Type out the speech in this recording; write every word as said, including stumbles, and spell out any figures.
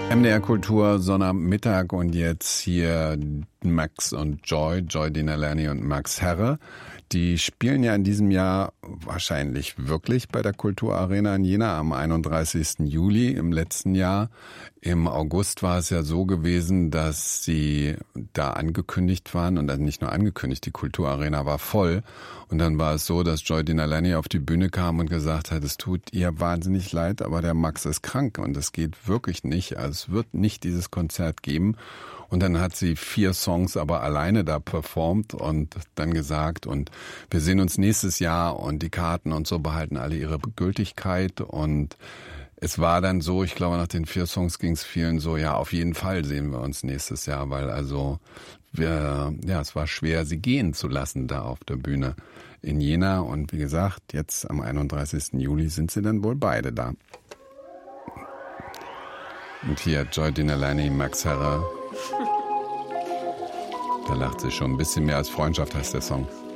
M D R Kultur, Sonnabendmittag und jetzt hier Max und Joy, Joy Dinalani und Max Herre. Die spielen ja in diesem Jahr wahrscheinlich wirklich bei der Kulturarena in Jena am einunddreißigsten Juli im letzten Jahr. Im August war es ja so gewesen, dass sie da angekündigt waren und dann nicht nur angekündigt, die Kulturarena war voll. Und dann war es so, dass Joy Dinalani auf die Bühne kam und gesagt hat, es tut ihr wahnsinnig leid, aber der Max ist krank und es geht wirklich nicht. Also es wird nicht dieses Konzert geben. Und dann hat sie vier Songs aber alleine da performt und dann gesagt, und wir sehen uns nächstes Jahr und die Karten und so behalten alle ihre Gültigkeit. Und es war dann so, ich glaube, nach den vier Songs ging es vielen so, ja, auf jeden Fall sehen wir uns nächstes Jahr, weil also wir, ja, es war schwer, sie gehen zu lassen da auf der Bühne in Jena. Und wie gesagt, jetzt am einunddreißigsten Juli sind sie dann wohl beide da. Und hier Joy Dinalani, Max Herre. Da lacht sie schon. Ein bisschen mehr als Freundschaft heißt der Song.